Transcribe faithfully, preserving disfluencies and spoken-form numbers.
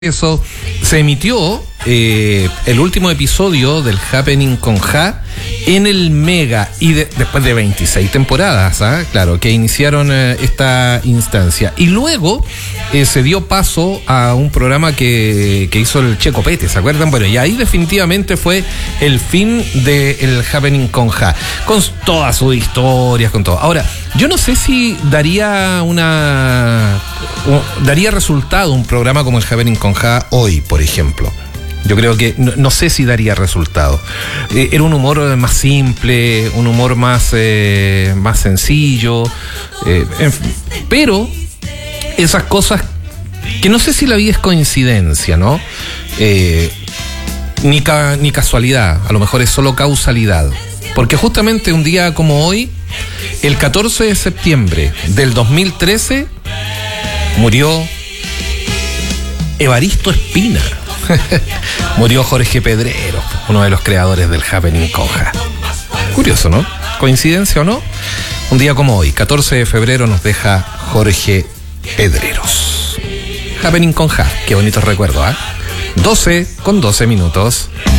Eso se emitió eh, el último episodio del Happening con Ja en el Mega y de, después de veintiséis temporadas, ¿ah? Claro, que iniciaron eh, esta instancia y luego eh, se dio paso a un programa que, que hizo el Checo Pete, ¿se acuerdan? Bueno, y ahí definitivamente fue el fin del Happening con Ja, con todas sus historias, con todo. Ahora, yo no sé si daría una o, daría resultado un programa como el Happening con Ja hoy, por ejemplo. Yo creo que no, no sé si daría resultado. Eh, era un humor más simple, un humor más, eh, más sencillo, eh, en fin, pero esas cosas que no sé si la vida es coincidencia, ¿no? Eh, ni, ca, ni casualidad, a lo mejor es solo causalidad. Porque justamente un día como hoy, el catorce de septiembre del dos mil trece, murió Evaristo Espina. Murió Jorge Pedrero, uno de los creadores del Happening con Ja. Curioso, ¿no? ¿Coincidencia o no? Un día como hoy, catorce de febrero, nos deja Jorge Pedreros. Happening con Ja, qué bonito recuerdo, ¿ah? ¿eh? doce con doce minutos.